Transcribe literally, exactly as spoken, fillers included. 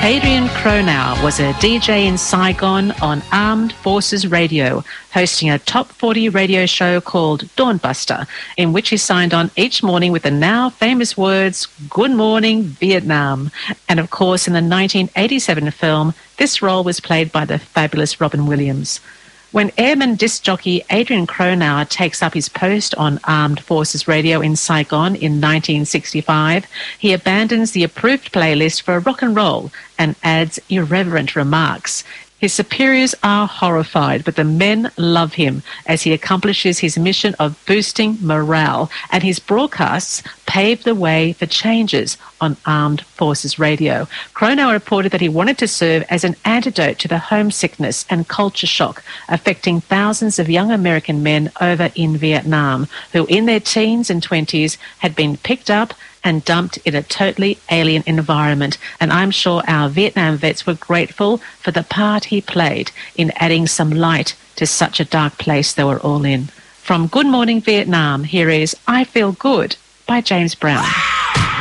Adrian Cronauer was a D J in Saigon on Armed Forces Radio, hosting a top forty radio show called Dawnbuster, in which he signed on each morning with the now famous words, "Good morning, Vietnam." And of course, in the nineteen eighty-seven film, this role was played by the fabulous Robin Williams. When airman disc jockey Adrian Cronauer takes up his post on Armed Forces Radio in Saigon in nineteen sixty-five, he abandons the approved playlist for rock and roll and adds irreverent remarks. His superiors are horrified, but the men love him as he accomplishes his mission of boosting morale, and his broadcasts pave the way for changes on Armed Forces Radio. Cronauer reported that he wanted to serve as an antidote to the homesickness and culture shock affecting thousands of young American men over in Vietnam, who in their teens and twenties had been picked up and dumped in a totally alien environment. And I'm sure our Vietnam vets were grateful for the part he played in adding some light to such a dark place they were all in. From Good Morning Vietnam, here is I Feel Good by James Brown.